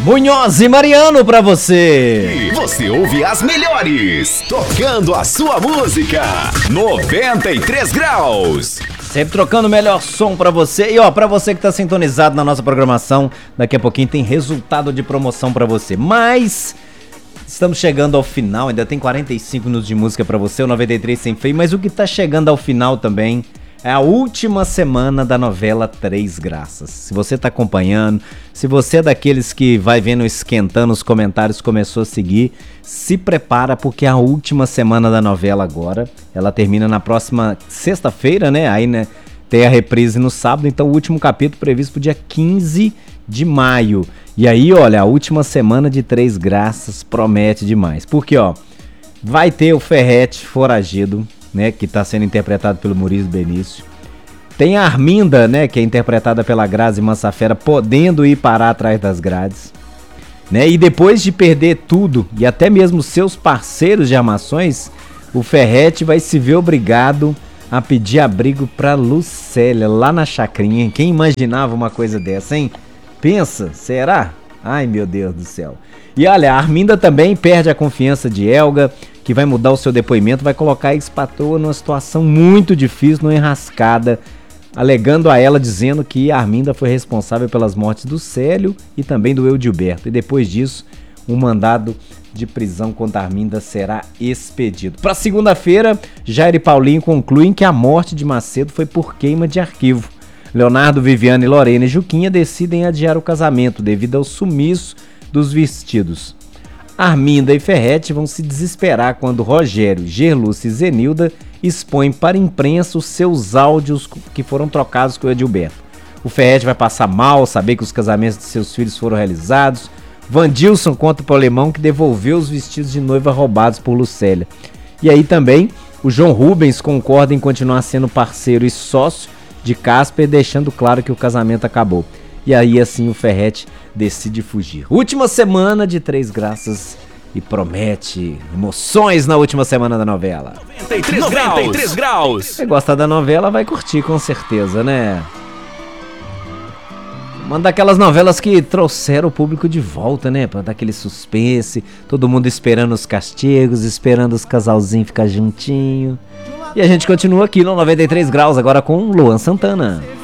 Munhoz e Mariano pra você. E você ouve as melhores, tocando a sua música. 93 graus. Sempre trocando o melhor som pra você. E ó, pra você que tá sintonizado na nossa programação, daqui a pouquinho tem resultado de promoção pra você. Mas estamos chegando ao final, ainda tem 45 minutos de música pra você, o 93 Sem Freio. Mas o que tá chegando ao final também é a última semana da novela Três Graças. Se você tá acompanhando, se você é daqueles que vai vendo esquentando os comentários, começou a seguir, se prepara porque é a última semana da novela agora. Ela termina na próxima sexta-feira, né? Aí, né, tem a reprise no sábado, então o último capítulo previsto pro dia 15 de maio. E aí, olha, a última semana de Três Graças promete demais. Porque, ó, vai ter o Ferrete foragido, né, que está sendo interpretado pelo Maurício Benício. Tem a Arminda, né, que é interpretada pela Grazi Massafera, podendo ir parar atrás das grades, né? E depois de perder tudo e até mesmo seus parceiros de armações, o Ferrete vai se ver obrigado a pedir abrigo para Lucélia lá na chacrinha. Quem imaginava uma coisa dessa, hein? Pensa, será? Ai, meu Deus do céu. E olha, a Arminda também perde a confiança de Helga, que vai mudar o seu depoimento, vai colocar a ex-patroa numa situação muito difícil, numa enrascada, alegando a ela, dizendo que a Arminda foi responsável pelas mortes do Célio e também do Eudilberto. E depois disso, um mandado de prisão contra a Arminda será expedido. Para segunda-feira, Jair e Paulinho concluem que a morte de Macedo foi por queima de arquivo. Leonardo, Viviane, Lorena e Juquinha decidem adiar o casamento devido ao sumiço dos vestidos. Arminda e Ferrete vão se desesperar quando Rogério, Gerlúcia e Zenilda expõem para a imprensa os seus áudios que foram trocados com o Edilberto. O Ferrete vai passar mal ao saber que os casamentos de seus filhos foram realizados. Vandilson conta para o alemão que devolveu os vestidos de noiva roubados por Lucélia. E aí também o João Rubens concorda em continuar sendo parceiro e sócio de Casper, deixando claro que o casamento acabou. E aí assim o Ferrete decide fugir. Última semana de Três Graças e promete emoções na última semana da novela. 93 graus. Você gosta da novela, vai curtir com certeza, né? Uma daquelas novelas que trouxeram o público de volta, né? Pra dar aquele suspense, todo mundo esperando os castigos, esperando os casalzinhos ficar juntinho. E a gente continua aqui no 93 graus, agora com Luan Santana.